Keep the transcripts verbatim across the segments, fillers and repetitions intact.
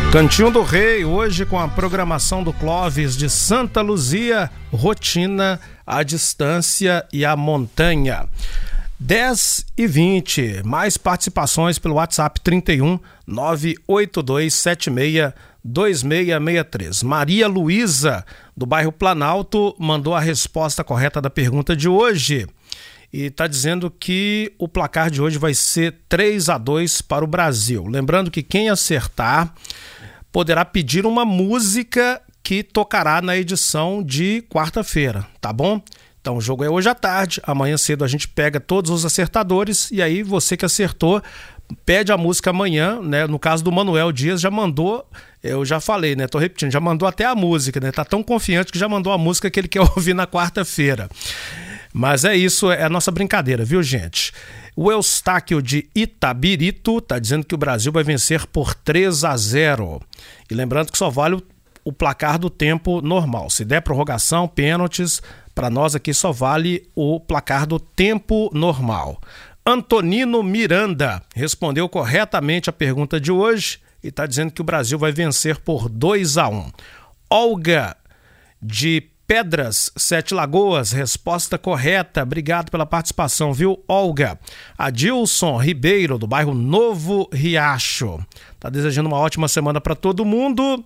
Cantinho do Rei, hoje com a programação do Clóvis de Santa Luzia, rotina, a distância e a montanha. dez e vinte, mais participações pelo WhatsApp trinta e um, nove oito dois sete seis dois seis seis três. Maria Luísa, do bairro Planalto, mandou a resposta correta da pergunta de hoje. E está dizendo que o placar de hoje vai ser três a dois para o Brasil. Lembrando que quem acertar poderá pedir uma música que tocará na edição de quarta-feira, tá bom? Então o jogo é hoje à tarde, amanhã cedo a gente pega todos os acertadores e aí você que acertou pede a música amanhã, né? No caso do Manuel Dias já mandou, eu já falei, né? Tô repetindo, já mandou até a música, né? Tá tão confiante que já mandou a música que ele quer ouvir na quarta-feira. Mas é isso, é a nossa brincadeira, viu, gente? O Eustáquio de Itabirito tá dizendo que o Brasil vai vencer por três a zero. E lembrando que só vale o, o placar do tempo normal. Se der prorrogação, pênaltis, para nós aqui só vale o placar do tempo normal. Antonino Miranda respondeu corretamente a pergunta de hoje e tá dizendo que o Brasil vai vencer por dois a um. Olga de Pedras, Sete Lagoas, resposta correta. Obrigado pela participação, viu, Olga? Adilson Ribeiro, do bairro Novo Riacho. Tá desejando uma ótima semana para todo mundo.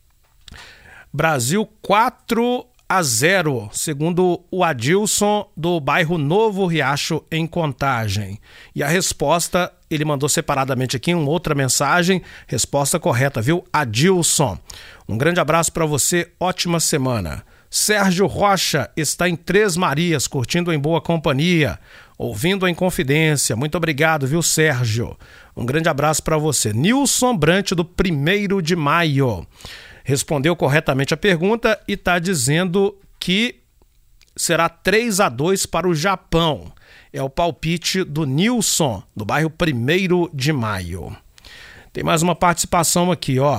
Brasil quatro a zero, segundo o Adilson, do bairro Novo Riacho, em Contagem. E a resposta, ele mandou separadamente aqui uma outra mensagem. Resposta correta, viu, Adilson? Um grande abraço para você, ótima semana. Sérgio Rocha está em Três Marias, curtindo em boa companhia, ouvindo em confidência. Muito obrigado, viu, Sérgio? Um grande abraço para você. Nilson Brant, do primeiro de maio, respondeu corretamente a pergunta e está dizendo que será três a dois para o Japão. É o palpite do Nilson, do bairro primeiro de maio. Tem mais uma participação aqui, ó.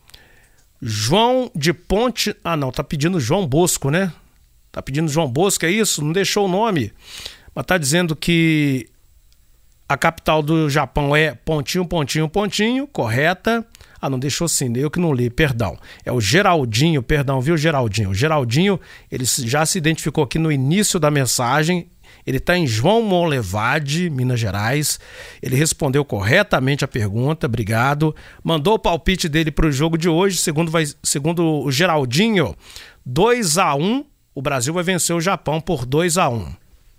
João de Ponte... Ah, não, tá pedindo João Bosco, né? Tá pedindo João Bosco, é isso? Não deixou o nome. Mas tá dizendo que a capital do Japão é pontinho, pontinho, pontinho, correta. Ah, não deixou sim, eu que não li, perdão. É o Geraldinho, perdão, viu, Geraldinho? O Geraldinho, ele já se identificou aqui no início da mensagem. Ele está em João Monlevade, Minas Gerais. Ele respondeu corretamente a pergunta, obrigado. Mandou o palpite dele para o jogo de hoje, segundo, vai, segundo o Geraldinho, dois a um, o Brasil vai vencer o Japão por dois a um.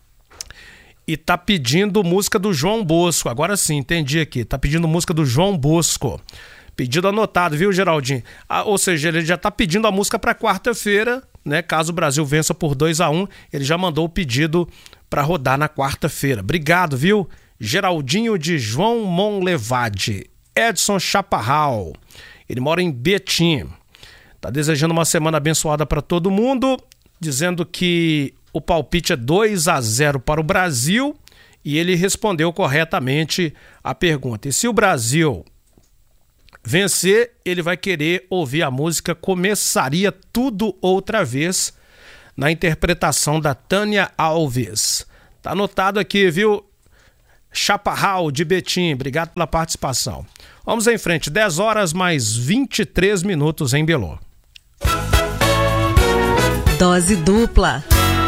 E tá pedindo música do João Bosco, agora sim, entendi aqui, tá pedindo música do João Bosco. Pedido anotado, viu, Geraldinho? Ah, ou seja, ele já tá pedindo a música para quarta-feira, né? Caso o Brasil vença por dois a um, ele já mandou o pedido para rodar na quarta-feira. Obrigado, viu? Geraldinho de João Monlevade. Edson Chaparral, ele mora em Betim. Tá desejando uma semana abençoada para todo mundo, dizendo que o palpite é dois a zero para o Brasil e ele respondeu corretamente a pergunta. E se o Brasil vencer, ele vai querer ouvir a música Começaria Tudo Outra Vez, na interpretação da Tânia Alves. Tá anotado aqui, viu? Chaparral de Betim, obrigado pela participação. Vamos em frente, dez horas mais vinte e três minutos em Belô. Dose dupla.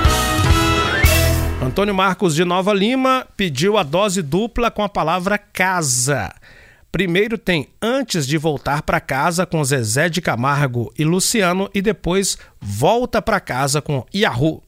Antônio Marcos de Nova Lima pediu a dose dupla com a palavra casa. Primeiro tem Antes de Voltar para Casa com Zezé de Camargo e Luciano e depois Volta para Casa com Yahoo.